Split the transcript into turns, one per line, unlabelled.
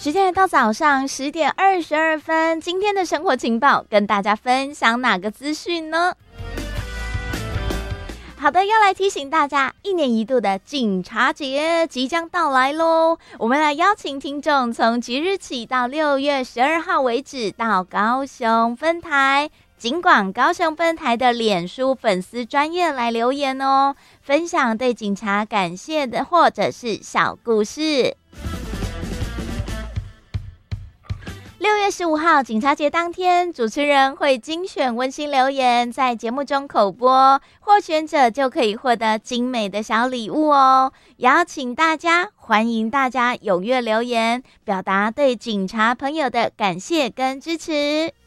时间来到早上10:22，今天的生活情报跟大家分享哪个资讯呢？好的，要来提醒大家，1年1度的警察节即将到来咯。我们来邀请听众从即日起到6月12号为止，到高雄分台警广高雄分台的脸书粉丝专页来留言哦，分享对警察感谢的或者是小故事。6月15号警察节当天，主持人会精选温馨留言，在节目中口播，获选者就可以获得精美的小礼物哦。邀请大家，欢迎大家踊跃留言，表达对警察朋友的感谢跟支持。